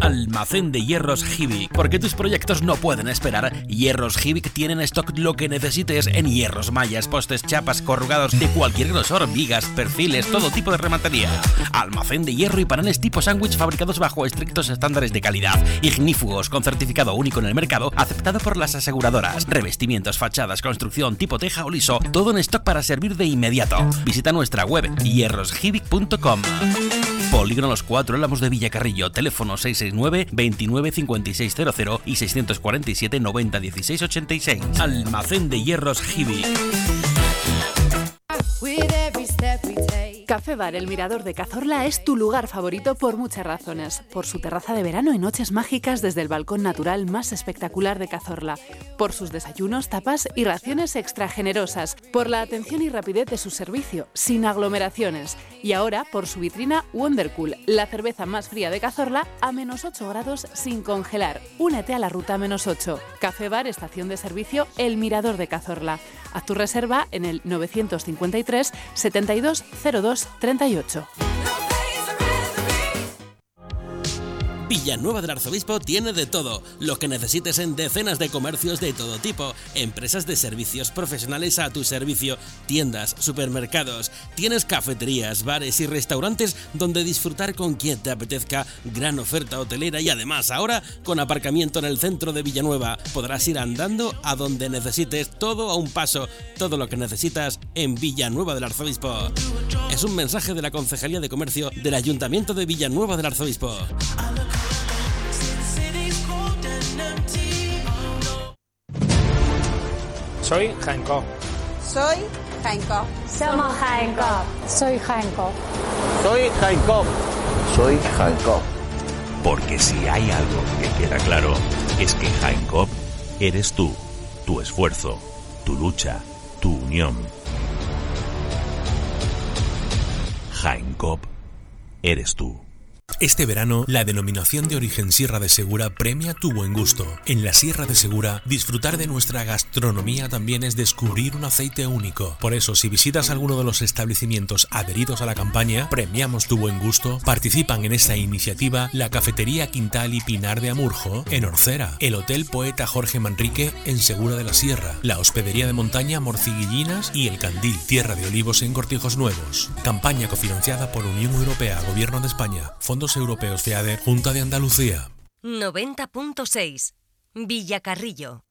Almacén de Hierros Hibik. Porque tus proyectos no pueden esperar, Hierros Hibik tienen en stock lo que necesites en hierros, mallas, postes, chapas, corrugados de cualquier grosor, vigas, perfiles, todo tipo de remantería. Almacén de hierro y paneles tipo sándwich fabricados bajo estrictos estándares de calidad, ignífugos con certificado único en el mercado, aceptado por las aseguradoras. Revestimientos, fachadas, construcción tipo teja o liso, todo en stock para servir de inmediato. Visita nuestra web hierroshibik.com. Polígono Los Cuatro Álamos de Villacarrillo, teléfono 669 29 5600 y 647 90 16 86. Almacén de Hierros Hibik. Café Bar El Mirador de Cazorla es tu lugar favorito por muchas razones. Por su terraza de verano y noches mágicas desde el balcón natural más espectacular de Cazorla. Por sus desayunos, tapas y raciones extra generosas. Por la atención y rapidez de su servicio, sin aglomeraciones. Y ahora por su vitrina Wondercool, la cerveza más fría de Cazorla a -8 grados sin congelar. Únete a la ruta -8. Café Bar Estación de Servicio El Mirador de Cazorla. Haz tu reserva en el 953 72 02 38. Villanueva del Arzobispo tiene de todo, lo que necesites en decenas de comercios de todo tipo, empresas de servicios profesionales a tu servicio, tiendas, supermercados, tienes cafeterías, bares y restaurantes donde disfrutar con quien te apetezca, gran oferta hotelera y además ahora con aparcamiento en el centro de Villanueva, podrás ir andando a donde necesites, todo a un paso, todo lo que necesitas en Villanueva del Arzobispo. Es un mensaje de la Concejalía de Comercio del Ayuntamiento de Villanueva del Arzobispo. Soy Jaén Coop. Soy Jaén Coop. Somos Jaén Coop. Soy Jaén Coop. Soy Jaén Coop. Soy Jaén Coop. Porque si hay algo que queda claro, es que Jaén Coop eres tú, tu esfuerzo, tu lucha, tu unión. Jaén Coop eres tú. Este verano, la denominación de origen Sierra de Segura premia tu buen gusto. En la Sierra de Segura, disfrutar de nuestra gastronomía también es descubrir un aceite único. Por eso, si visitas alguno de los establecimientos adheridos a la campaña Premiamos tu buen gusto, participan en esta iniciativa la Cafetería Quintal y Pinar de Amurjo en Orcera, el Hotel Poeta Jorge Manrique en Segura de la Sierra, la Hospedería de Montaña Morciguillinas y el Candil Tierra de Olivos en Cortijos Nuevos. Campaña cofinanciada por Unión Europea, Gobierno de España, Fondos Europeos FEADER, Junta de Andalucía. 90.6 Villacarrillo.